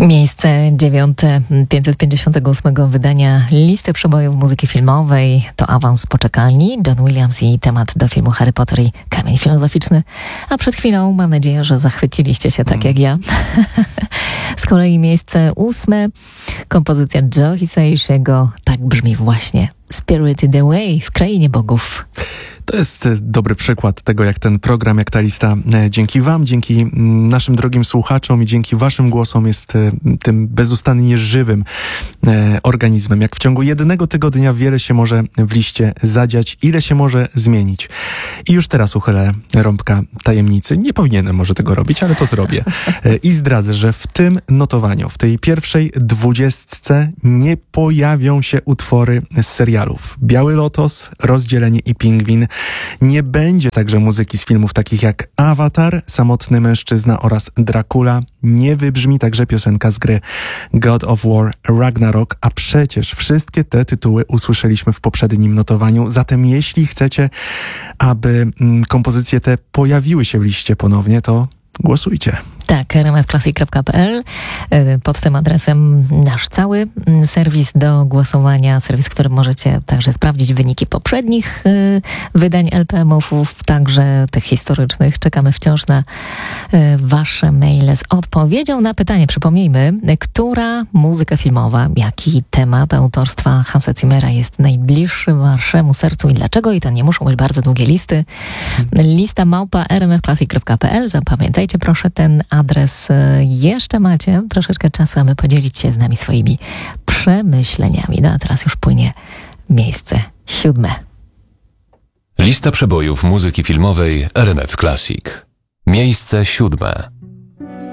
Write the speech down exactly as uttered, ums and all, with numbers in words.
Miejsce dziewiąte pięćset pięćdziesiątego ósmego wydania listy przebojów muzyki filmowej to awans poczekalni, John Williams i temat do filmu Harry Potter i Kamień Filozoficzny. A przed chwilą mam nadzieję, że zachwyciliście się tak jak ja. Z kolei miejsce ósme, kompozycja Joe Hisaishi'ego, tak brzmi właśnie Spirited Away w Krainie Bogów. To jest dobry przykład tego, jak ten program, jak ta lista dzięki wam, dzięki naszym drogim słuchaczom i dzięki waszym głosom jest tym bezustannie żywym organizmem. Jak w ciągu jednego tygodnia wiele się może w liście zadziać, ile się może zmienić. I już teraz uchylę rąbka tajemnicy. Nie powinienem może tego robić, ale to zrobię. I zdradzę, że w tym notowaniu, w tej pierwszej dwudziestce nie pojawią się utwory z serialów Biały Lotos, Rozdzielenie i Pingwin. Nie będzie także muzyki z filmów takich jak Avatar, Samotny Mężczyzna oraz Dracula. Nie wybrzmi także piosenka z gry God of War Ragnarok, a przecież wszystkie te tytuły usłyszeliśmy w poprzednim notowaniu. Zatem jeśli chcecie, aby mm, kompozycje te pojawiły się w liście ponownie, to głosujcie. Tak, r m f classic kropka p l. Pod tym adresem nasz cały serwis do głosowania, serwis, w którym możecie także sprawdzić wyniki poprzednich y, wydań el pe emów, także tych historycznych. Czekamy wciąż na y, wasze maile z odpowiedzią na pytanie. Przypomnijmy, która muzyka filmowa, jaki temat autorstwa Hansa Zimmera jest najbliższy waszemu sercu i dlaczego? I to nie muszą być bardzo długie listy. Lista małpa r m f classic kropka p l. Zapamiętajcie proszę ten adres. Jeszcze macie troszeczkę czasu, aby podzielić się z nami swoimi przemyśleniami. No a teraz już płynie miejsce siódme. Lista przebojów muzyki filmowej R M F Classic. Miejsce siódme.